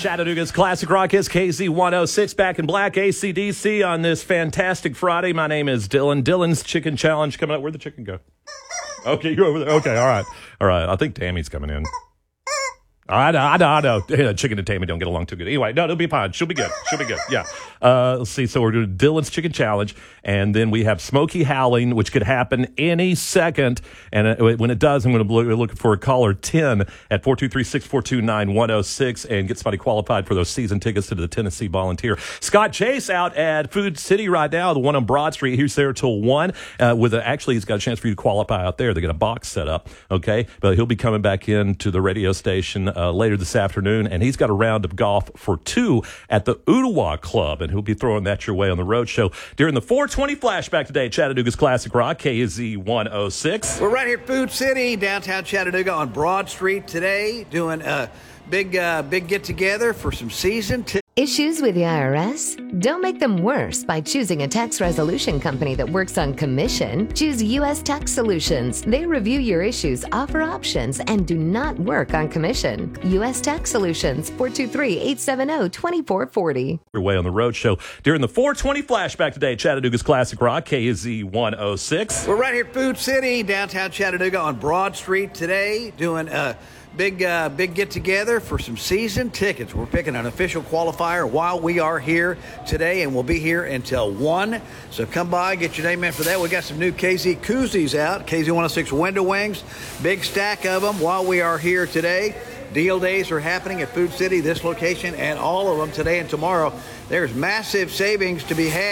Chattanooga's Classic Rock is KZ106, back in black, AC/DC on this fantastic Friday. My name is Dylan. Dylan's Chicken Challenge coming up. Where'd the chicken go? Okay, you're over there. Okay, all right. All right, I think Tammy's coming in. I know. Chicken and Tammy don't get along too good. Anyway, no, it'll be fine. She'll be good. Yeah. Let's see. So we're doing Dylan's Chicken Challenge, and then we have Smoky Howling, which could happen any second. And when it does, I'm going to be looking for a caller 10 at 423-642-9106 and get somebody qualified for those season tickets to the Tennessee Volunteer. Scott Chase out at Food City right now, the one on Broad Street. He's there till 1. Actually, he's got a chance for you to qualify out there. They got a box set up, okay? But he'll be coming back in to the radio station later this afternoon, and he's got a round of golf for 2 at the Ooltewah Club, and he'll be throwing that your way on the road show during the 420 flashback today at Chattanooga's Classic Rock, KZ106. We're right here at Food City, downtown Chattanooga on Broad Street today, doing a big get-together for some season tickets. Issues with the IRS? Don't make them worse by choosing a tax resolution company that works on commission. Choose U.S. Tax Solutions. They review your issues, offer options, and do not work on commission. U.S. Tax Solutions, 423-870-2440. Your way on the road show during the 420 flashback today at Chattanooga's Classic Rock, KZ106. We're right here at Food City, downtown Chattanooga on Broad Street today, doing a big get-together for some season tickets. We're picking an official qualifier while we are here today, and we'll be here until 1. So come by, get your name in for that. We got some new KZ koozies out, KZ106 window wings, big stack of them while we are here today. Deal days are happening at Food City, this location, and all of them today and tomorrow. There's massive savings to be had.